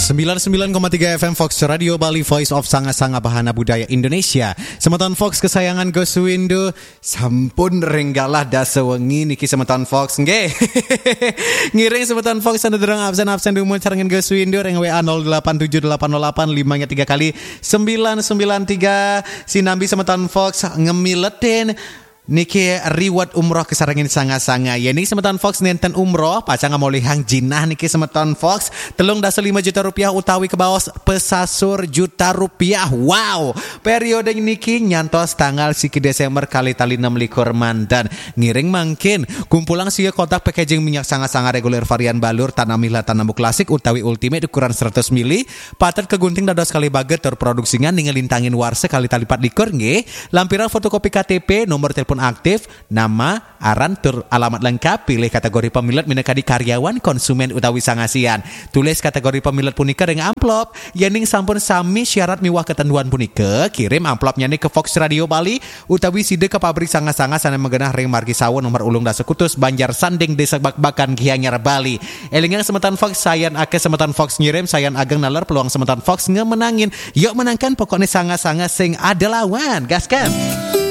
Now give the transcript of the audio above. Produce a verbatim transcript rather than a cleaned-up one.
sembilan puluh sembilan koma tiga F M Fox Radio Bali, Voice of Sanga-Sanga Bahana Budaya Indonesia. Semeton Fox kesayangan Gosuindo, sampun renggalah dasa wengi niki semeton Fox nggih. Ngiring semeton Fox anda derang absen-absen dumun carangan Gosuindo reng W A nol delapan tujuh delapan nol delapan lima nya tiga kali sembilan sembilan tiga. Sinambi semeton Fox ngemiletin niki reward umroh kesarangin sanga-sanga. Ya niki semeton Fox nenten umroh pacang ngamolihang jinah niki semeton Fox telung dasa lima juta rupiah utawi ke bawah pesasur juta rupiah. Wow, periode niki nyantos tanggal siki Desember kali tali enam likur mandan. Ngiring mangkin kumpulang siya kotak packaging minyak sanga-sanga reguler varian balur tanamila tanamu klasik utawi ultimate ukuran seratus mili patet kegunting dados kali baget terproduksinya ningelintangin warse kali tali pat likur nggih. Lampiran fotokopi K T P, nomor telepon aktif, nama, aran, tur, alamat lengkap, pilih kategori pemilik minekadi karyawan, konsumen utawi sangasian. Tulis kategori pemilik punika dengan amplop. Yening sampun sami syarat miwah ketentuan punika, kirim amplopnya nih ke Fox Radio Bali utawi side ke pabrik sanga-sanga sana mengenah ring margi sawo nomor ulung dasa kutus Banjar Sanding Desa Bak-Bakan Gianyar Bali. Elingang semetan Fox sayan ake semetan Fox ngirim sayan ageng nalar peluang semetan Fox ngemenangin. Yuk menangkan pokoknya sanga-sanga sing ada lawan. Gaskan.